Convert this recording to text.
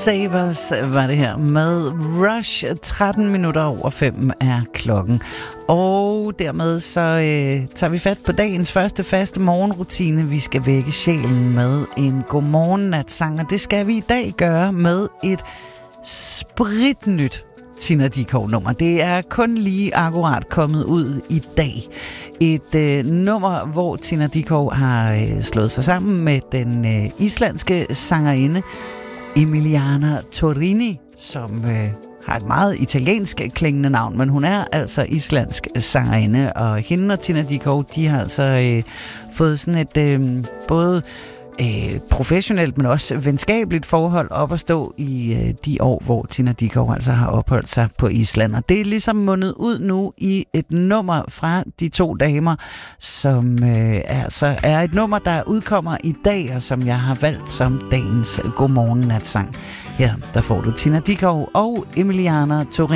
Save Us var det her med Rush. 13 minutter over 5 er klokken. Og dermed så tager vi fat på dagens første faste morgenrutine. Vi skal vække sjælen med en godmorgen-natsang, og det skal vi i dag gøre med et spritnyt Tina Dickow-nummer. Det er kun lige akkurat kommet ud i dag. Et nummer, hvor Tina Dickow har slået sig sammen med den islandske sangerinde Emiliana Torrini, som har et meget italiensk klingende navn, men hun er altså islandsk sangerinde, og hende og Tina Dickow, de har altså fået sådan et både professionelt, men også venskabeligt forhold op at stå i de år, hvor Tina Dickow altså har opholdt sig på Island. Og det er ligesom mundet ud nu i et nummer fra de to damer, som altså er et nummer, der udkommer i dag, og som jeg har valgt som dagens godmorgen-natsang. Ja, der får du Tina Dickow og Emiliana Torrini.